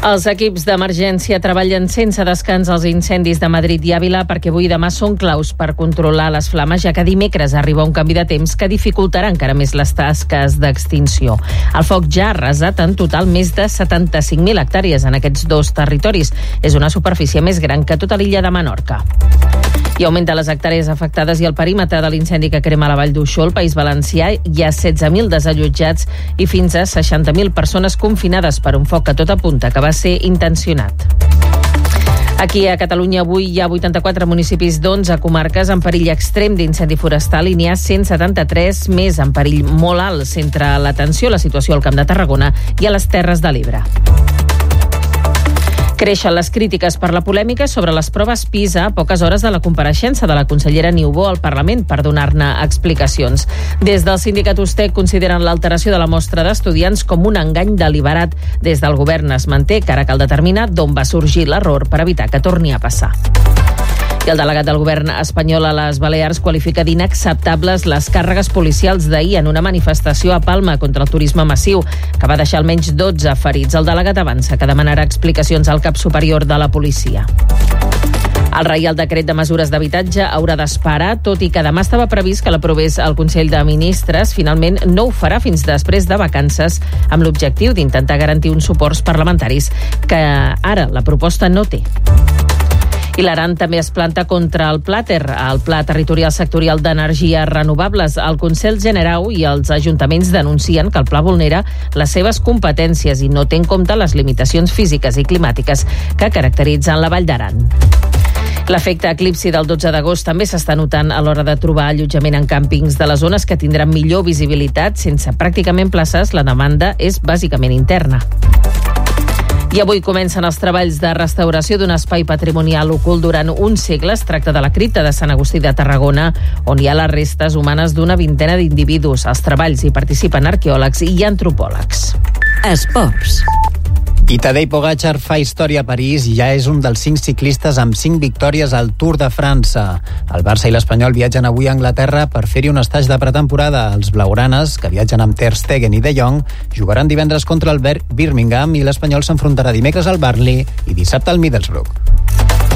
Els equips d'emergència treballen sense descans als incendis de Madrid i Àvila perquè avui i demà són claus per controlar les flames, ja que dimecres arriba un canvi de temps que dificultarà encara més les tasques d'extinció. El foc ja ha arrasat en total més de 75.000 hectàrees en aquests dos territoris. És una superfície més gran que tota l'illa de Menorca. I augmenta les hectàrees afectades i el perímetre de l'incendi que crema la Vall d'Uixó, al País Valencià. Hi ha 16.000 desallotjats i fins a 60.000 persones confinades per un foc que tot apunta que va ser intencionat. Aquí a Catalunya avui hi ha 84 municipis d'11 comarques en perill extrem d'incendi forestal i n'hi ha 173 més en perill molt alt. Centra l'atenció la situació al Camp de Tarragona i a les Terres de l'Ebre. Creixen les crítiques per la polèmica sobre les proves PISA a poques hores de la compareixença de la consellera Niubó al Parlament per donar-ne explicacions. Des del sindicat USTEC consideren l'alteració de la mostra d'estudiants com un engany deliberat. Des del govern es manté que ara cal determinar d'on va sorgir l'error per evitar que torni a passar. I el delegat del govern espanyol a les Balears qualifica d'inacceptables les càrregues policials d'ahir en una manifestació a Palma contra el turisme massiu, que va deixar almenys 12 ferits. El delegat avança que demanarà explicacions al cap superior de la policia. El Reial Decret de Mesures d'Habitatge haurà d'esperar, tot i que demà estava previst que l'aprovés el Consell de Ministres. Finalment no ho farà fins després de vacances, amb l'objectiu d'intentar garantir uns suports parlamentaris que ara la proposta no té. I l'Aran també es planta contra el Plater, el Pla Territorial Sectorial d'Energies Renovables. El Consell Generau i els ajuntaments denuncien que el pla vulnera les seves competències i no té en compte les limitacions físiques i climàtiques que caracteritzen la Vall d'Aran. L'efecte eclipsi del 12 d'agost també s'està notant a l'hora de trobar allotjament en càmpings de les zones que tindran millor visibilitat. Sense pràcticament places, la demanda és bàsicament interna. I avui comencen els treballs de restauració d'un espai patrimonial ocult durant un segle. Es tracta de la cripta de Sant Agustí de Tarragona, on hi ha les restes humanes d'una vintena d'individus. Als treballs hi participen arqueòlegs i antropòlegs. Esports. I Tadej Pogačar fa història a París i ja és un dels 5 ciclistes amb 5 victòries al Tour de França. El Barça i l'Espanyol viatgen avui a Anglaterra per fer-hi un estatge de pretemporada. Els blaugranes, que viatgen amb Ter Stegen i De Jong, jugaran divendres contra el Birmingham i l'Espanyol s'enfrontarà dimecres al Burnley i dissabte al Middlesbrough.